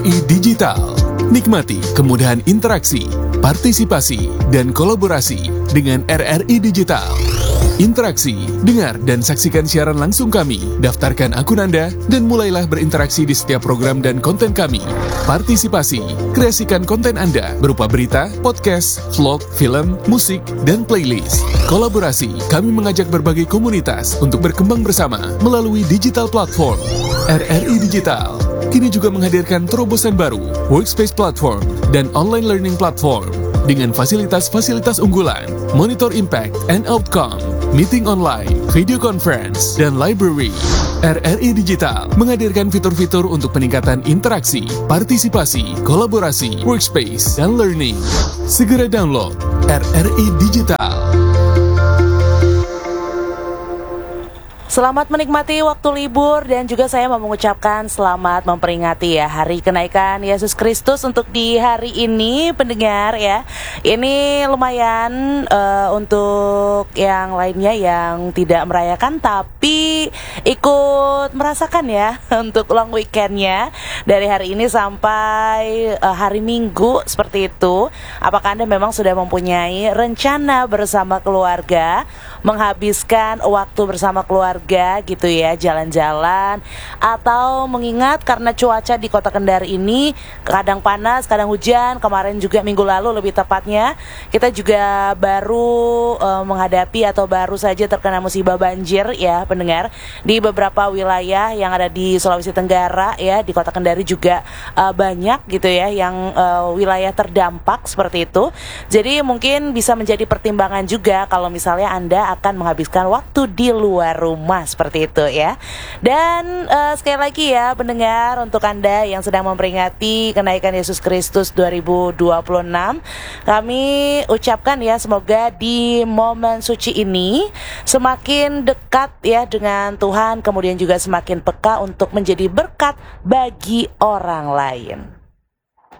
RRI Digital. Nikmati kemudahan interaksi, partisipasi, dan kolaborasi dengan RRI Digital. Interaksi, dengar dan saksikan siaran langsung kami, daftarkan akun Anda, dan mulailah berinteraksi di setiap program dan konten kami. Partisipasi, kreasikan konten Anda berupa berita, podcast, vlog, film, musik, dan playlist. Kolaborasi, kami mengajak berbagai komunitas untuk berkembang bersama melalui digital platform. RRI Digital kini juga menghadirkan terobosan baru, workspace platform, dan online learning platform dengan fasilitas-fasilitas unggulan, monitor impact and outcome, meeting online, video conference, dan library. RRI Digital menghadirkan fitur-fitur untuk peningkatan interaksi, partisipasi, kolaborasi, workspace, dan learning. Segera download RRI Digital. Selamat menikmati waktu libur dan juga saya mau mengucapkan selamat memperingati ya hari kenaikan Yesus Kristus untuk di hari ini pendengar ya. Ini lumayan untuk yang lainnya yang tidak merayakan tapi ikut merasakan ya untuk long weekendnya dari hari ini sampai hari Minggu seperti itu. Apakah Anda memang sudah mempunyai rencana bersama keluarga menghabiskan waktu bersama keluarga gitu ya, jalan-jalan atau mengingat karena cuaca di Kota Kendari ini kadang panas, kadang hujan. Kemarin juga minggu lalu lebih tepatnya kita juga baru menghadapi atau baru saja terkena musibah banjir ya pendengar di beberapa wilayah yang ada di Sulawesi Tenggara ya. Di Kota Kendari juga banyak gitu ya yang wilayah terdampak seperti itu. Jadi mungkin bisa menjadi pertimbangan juga kalau misalnya Anda akan menghabiskan waktu di luar rumah seperti itu ya. Dan sekali lagi ya pendengar, untuk Anda yang sedang memperingati kenaikan Yesus Kristus 2026, kami ucapkan ya semoga di momen suci ini semakin dekat ya dengan Tuhan, kemudian juga semakin peka untuk menjadi berkat bagi orang lain.